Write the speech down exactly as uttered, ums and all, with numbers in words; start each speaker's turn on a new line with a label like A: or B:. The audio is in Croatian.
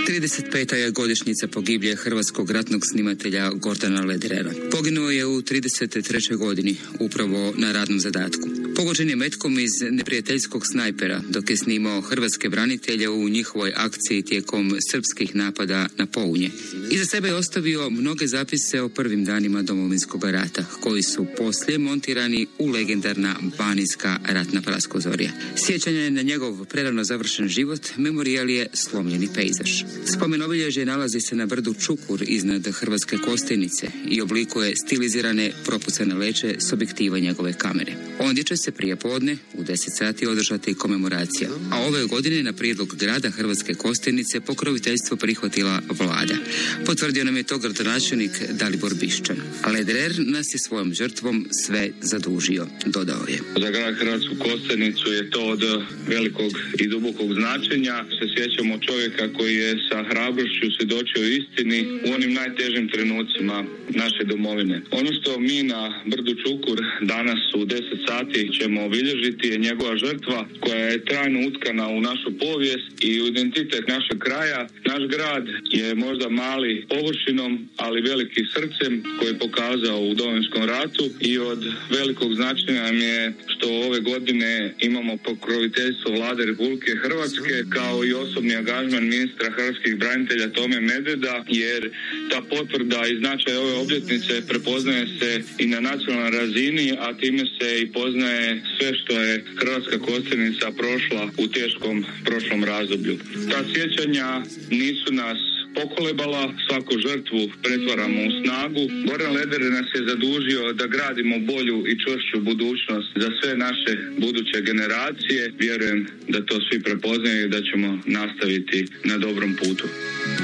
A: trideset peta je godišnjica pogibije hrvatskog ratnog snimatelja Gordana Lederera. Poginuo je u trideset trećoj godini, upravo na radnom zadatku. Pogođen je metkom iz neprijateljskog snajpera dok je snimao hrvatske branitelje u njihovoj akciji tijekom srpskih napada na Pounje. Iza sebe je ostavio mnoge zapise o prvim danima Domovinskog rata, koji su poslije montirani u legendarna banijska ratna praskozorja. Sjećanje na njegov prerano završen život, memorijal je slomljeni pejzaž. Spomen-obilježje nalazi se na brdu Čukur iznad Hrvatske Kostajnice i oblikuje stilizirane propucane leće s objektiva njegove kamere. Ondje će se prije podne u deset sati održati komemoracija, a ove godine na prijedlog grada Hrvatske Kostajnice pokroviteljstvo prihvatila vlada. Potvrdio nam je to gradonačelnik Dalibor Bišćan. Lederer nas je svojom žrtvom sve zadužio, dodao je.
B: Za grad Hrvatsku Kostajnicu je to od velikog i dubokog značenja. Se sjećamo čovjeka koji je sa hrabrošću svjedočio istini u onim najtežim trenucima naše domovine. Ono što mi na brdu Čukur danas u deset sati ćemo obilježiti je njegova žrtva koja je trajno utkana u našu povijest i u identitet našeg kraja. Naš grad je možda mali površinom, ali veliki srcem koji je pokazao u Domovinskom ratu i od velikog značenja nam je što ove godine imamo pokroviteljstvo Vlade Republike Hrvatske kao i osobni angažman ministra hrvatskih branitelja Tome Medveda, jer ta potvrda i značaj ove obljetnice prepoznaje se i na nacionalnoj razini, a time se i poznaje sve što je Hrvatska Kostajnica prošla u teškom prošlom razdoblju. Ta sjećanja nisu nas pokolebala, svaku žrtvu pretvaramo u snagu. Goran Lederer nas je zadužio da gradimo bolju i čvršću budućnost za sve naše buduće generacije. Vjerujem da to svi prepoznaju i da ćemo nastaviti na dobrom putu.